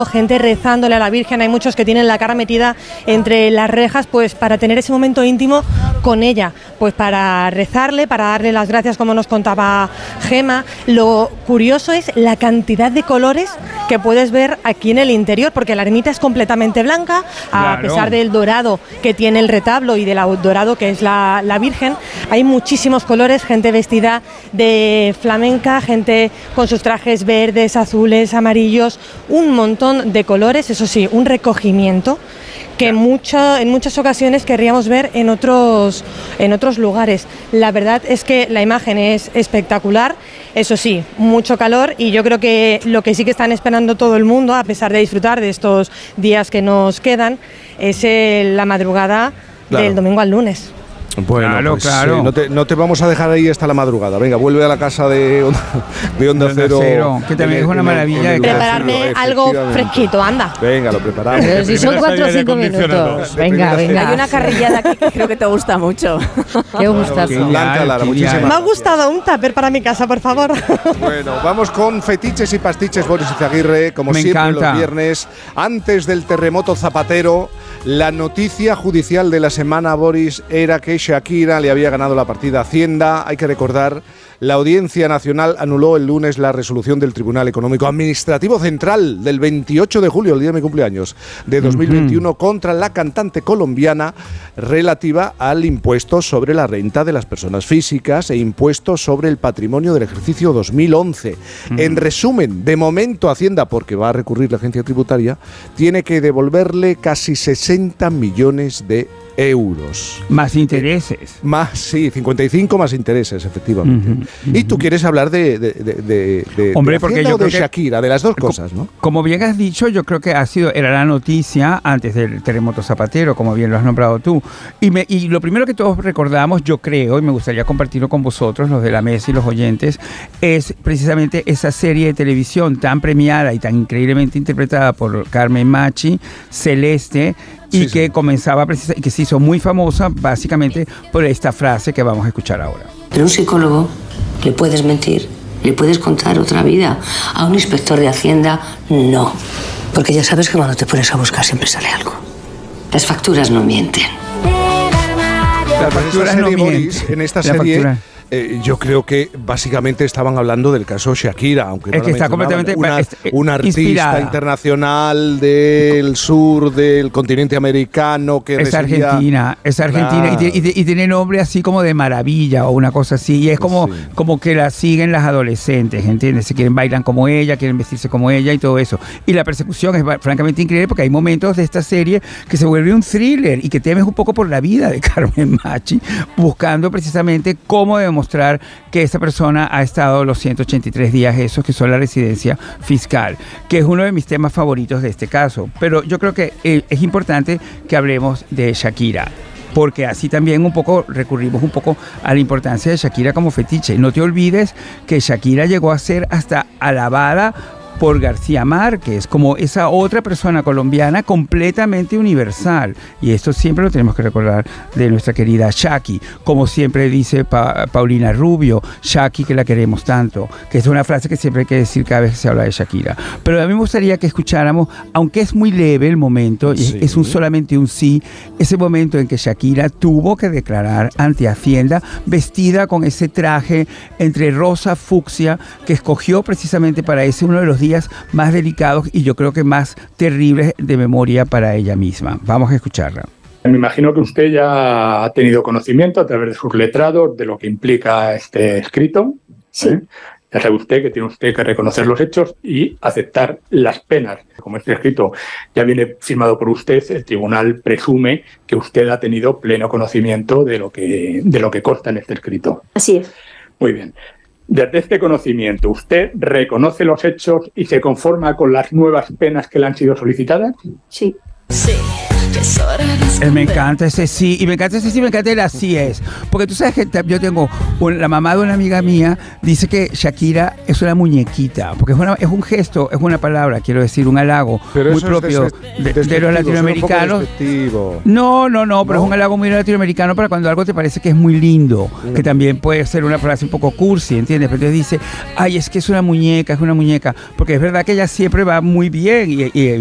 gente rezándole a la Virgen. Hay muchos que tienen la cara metida entre las rejas, pues para tener ese momento íntimo con ella, pues para rezarle, para darle las gracias, como nos contaba Gema. Lo curioso es la cantidad de colores que puedes ver aquí en el interior, porque la ermita es completamente blanca, a pesar del dorado que tiene el retablo y del dorado que es la Virgen. Hay muchísimos colores, gente vestida de flamenca, gente con sus trajes verdes, azules, amarillos, un montón de colores, eso sí, un recogimiento que en muchas ocasiones querríamos ver en otros lugares. La verdad es que la imagen es espectacular, eso sí, mucho calor, y yo creo que lo que sí que están esperando todo el mundo, a pesar de disfrutar de estos días que nos quedan, es la madrugada del domingo al lunes. Bueno, claro. No te vamos a dejar ahí hasta la madrugada. Venga, vuelve a la casa de Onda Cero. Que también es una maravilla. Prepararme algo fresquito, anda. Venga, lo preparamos. Pero si son 4 o 5 minutos. Venga. Hay una carrillada aquí que creo que te gusta mucho. Qué gustazo. Blanca Lara, muchísimas Me ha gustado un tupper para mi casa, por favor. Bueno, vamos con fetiches y pastiches, Boris Izaguirre, como siempre los viernes. Antes del terremoto zapatero, la noticia judicial de la semana, Boris, era que Shakira le había ganado la partida a Hacienda. Hay que recordar, la Audiencia Nacional anuló el lunes la resolución del Tribunal Económico Administrativo Central del 28 de julio, el día de mi cumpleaños, de 2021, contra la cantante colombiana relativa al impuesto sobre la renta de las personas físicas e impuesto sobre el patrimonio del ejercicio 2011. En resumen, de momento Hacienda, porque va a recurrir la agencia tributaria, tiene que devolverle casi 60 millones de euros. Más intereses. Sí, 55 más intereses, efectivamente. Y tú quieres hablar de Hombre, porque yo o de creo Shakira, de las dos cosas, ¿no? Como bien has dicho, yo creo que era la noticia antes del terremoto zapatero, como bien lo has nombrado tú. Y lo primero que todos recordamos, yo creo, y me gustaría compartirlo con vosotros, los de la mesa y los oyentes, es precisamente esa serie de televisión tan premiada y tan increíblemente interpretada por Carmen Machi, Celeste, y que comenzaba y que se hizo muy famosa básicamente por esta frase que vamos a escuchar ahora. Pero a un psicólogo le puedes mentir, le puedes contar otra vida. A un inspector de Hacienda, no. Porque ya sabes que cuando te pones a buscar siempre sale algo. Las facturas no mienten. Las facturas no mienten. En esta serie... yo creo que básicamente estaban hablando del caso Shakira, aunque no que está completamente una artista inspirada. Internacional del sur del continente americano que es argentina y tiene nombre así como de maravilla o una cosa así, y es como que la siguen las adolescentes, ¿entiendes? Se bailan como ella, quieren vestirse como ella y todo eso. Y la persecución es francamente increíble, porque hay momentos de esta serie que se vuelve un thriller y que temes un poco por la vida de Carmen Machi, buscando precisamente cómo demostrar que esta persona ha estado los 183 días esos que son la residencia fiscal, que es uno de mis temas favoritos de este caso. Pero yo creo que es importante que hablemos de Shakira, porque así también recurrimos un poco a la importancia de Shakira como fetiche. No te olvides que Shakira llegó a ser hasta alabada por García Márquez, como esa otra persona colombiana completamente universal. Y esto siempre lo tenemos que recordar de nuestra querida Shaki, como siempre dice Paulina Rubio, Shaki, que la queremos tanto, que es una frase que siempre hay que decir cada vez que se habla de Shakira. Pero a mí me gustaría que escucháramos, aunque es muy leve el momento, es solamente un sí, ese momento en que Shakira tuvo que declarar ante Hacienda, vestida con ese traje entre rosa fucsia que escogió precisamente para ese uno de los días más delicados y yo creo que más terribles de memoria para ella misma. Vamos a escucharla. Me imagino que usted ya ha tenido conocimiento a través de sus letrados de lo que implica este escrito. Sí. Ya sabe usted que tiene usted que reconocer los hechos y aceptar las penas. Como este escrito ya viene firmado por usted, el tribunal presume que usted ha tenido pleno conocimiento de lo que consta en este escrito. Así es. Muy bien. Desde este conocimiento, ¿usted reconoce los hechos y se conforma con las nuevas penas que le han sido solicitadas? Sí. Sí, Me encanta ese sí, y me encanta ese sí, me encanta el así es. Porque tú sabes que yo tengo, la mamá de una amiga mía dice que Shakira es una muñequita, porque es un gesto, es una palabra, quiero decir, un halago. Pero muy propio de los latinoamericanos. No, pero es un halago muy latinoamericano para cuando algo te parece que es muy lindo, que también puede ser una frase un poco cursi, ¿entiendes? Pero entonces dice, ay, es que es una muñeca, porque es verdad que ella siempre va muy bien y